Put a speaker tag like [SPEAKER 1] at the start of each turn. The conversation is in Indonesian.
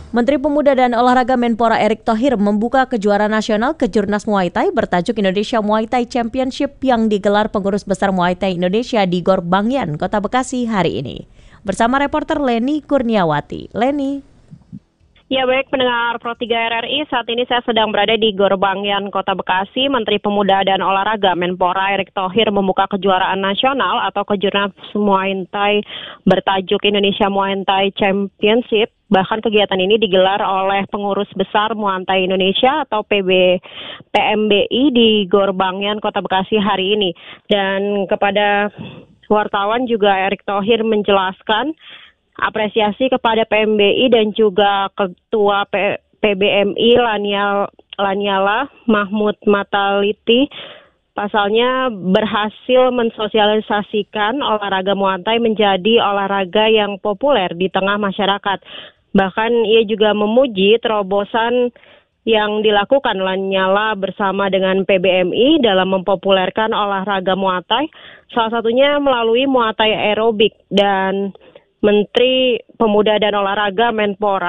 [SPEAKER 1] Menteri Pemuda dan Olahraga Menpora Erick Thohir membuka kejuaraan nasional Kejurnas Muay Thai bertajuk Indonesia Muay Thai Championship yang digelar Pengurus Besar Muay Thai Indonesia di Gor Bangyan, Kota Bekasi hari ini. Bersama reporter Leni Kurniawati. Leni.
[SPEAKER 2] Ya baik pendengar Pro 3 RRI, saat ini saya sedang berada di Gor Bangyan, Kota Bekasi. Menteri Pemuda dan Olahraga Menpora Erick Thohir membuka kejuaraan nasional atau Kejurnas Muay Thai bertajuk Indonesia Muay Thai Championship. Bahkan kegiatan ini digelar oleh Pengurus Besar Muay Thai Indonesia atau PMBI di Gor Bangyan, Kota Bekasi hari ini. Dan kepada wartawan juga Erick Thohir menjelaskan apresiasi kepada PMBI dan juga Ketua PBMI Lanyala Mahmud Mataliti. Pasalnya berhasil mensosialisasikan olahraga Muay Thai menjadi olahraga yang populer di tengah masyarakat. Bahkan ia juga memuji terobosan yang dilakukan Lanyala bersama dengan PBMI dalam mempopulerkan olahraga Muay Thai, salah satunya melalui Muay Thai aerobik. Dan Menteri Pemuda dan Olahraga Menpora